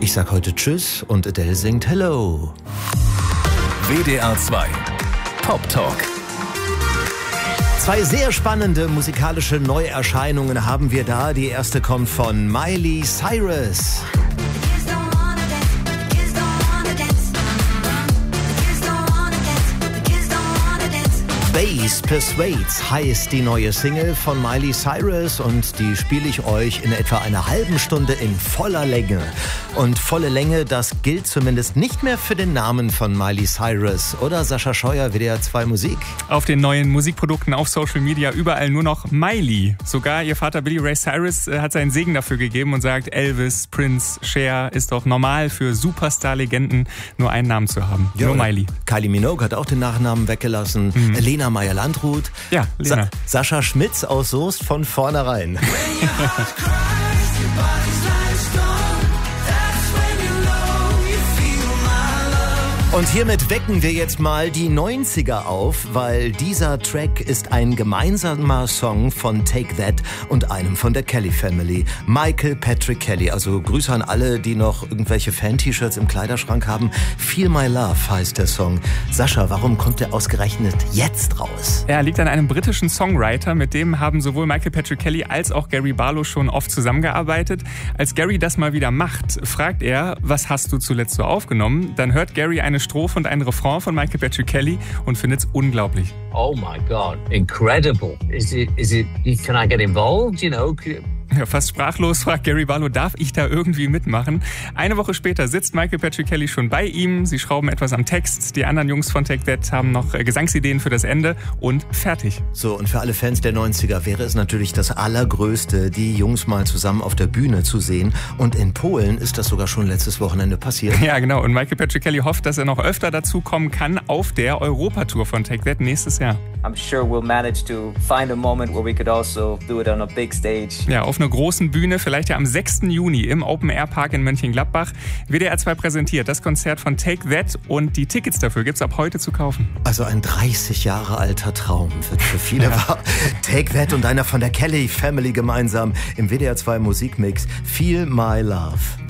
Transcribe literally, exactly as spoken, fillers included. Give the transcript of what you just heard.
Ich sag heute Tschüss und Adele singt Hello. W D R zwei Pop Talk. Zwei sehr spannende musikalische Neuerscheinungen haben wir da. Die erste kommt von Miley Cyrus. Bass Persuades heißt die neue Single von Miley Cyrus und die spiele ich euch in etwa einer halben Stunde in voller Länge. Und volle Länge, das gilt zumindest nicht mehr für den Namen von Miley Cyrus. Oder Sascha Scheuer, W D R zwei Musik? Auf den neuen Musikprodukten auf Social Media überall nur noch Miley. Sogar ihr Vater Billy Ray Cyrus hat seinen Segen dafür gegeben und sagt, Elvis, Prince, Cher ist doch normal für Superstar-Legenden nur einen Namen zu haben. Ja, nur Miley. Kylie Minogue hat auch den Nachnamen weggelassen. Mhm. Lena Meyer-Landrut. Ja, Lena. Sa- Sascha Schmitz aus Soest von vornherein. Und hiermit wecken wir jetzt mal die neunziger auf, weil dieser Track ist ein gemeinsamer Song von Take That und einem von der Kelly Family. Michael Patrick Kelly. Also Grüße an alle, die noch irgendwelche Fan-T-Shirts im Kleiderschrank haben. Feel My Love heißt der Song. Sascha, warum kommt der ausgerechnet jetzt raus? Er liegt an einem britischen Songwriter, mit dem haben sowohl Michael Patrick Kelly als auch Gary Barlow schon oft zusammengearbeitet. Als Gary das mal wieder macht, fragt er, was hast du zuletzt so aufgenommen? Dann hört Gary eine Strophe und ein Refrain von Michael Patrick Kelly und findet es unglaublich. Oh my God, incredible. Is it, is it, can I get involved, you know? Ja, fast sprachlos fragt Gary Barlow, darf ich da irgendwie mitmachen? Eine Woche später sitzt Michael Patrick Kelly schon bei ihm. Sie schrauben etwas am Text. Die anderen Jungs von Take That haben noch Gesangsideen für das Ende und fertig. So, und für alle Fans der neunziger wäre es natürlich das Allergrößte, die Jungs mal zusammen auf der Bühne zu sehen. Und in Polen ist das sogar schon letztes Wochenende passiert. Ja, genau. Und Michael Patrick Kelly hofft, dass er noch öfter dazu kommen kann auf der Europatour von Take That nächstes Jahr. I'm sure we'll manage to find a moment where we could also do it on a big stage. Ja, auf einer großen Bühne, vielleicht ja am sechsten Juni im Open-Air-Park in Mönchengladbach. W D R zwei präsentiert das Konzert von Take That und die Tickets dafür gibt's ab heute zu kaufen. Also ein dreißig Jahre alter Traum wird für viele ja. wahr. Take That und einer von der Kelly Family gemeinsam im W D R zwei Musikmix Feel My Love.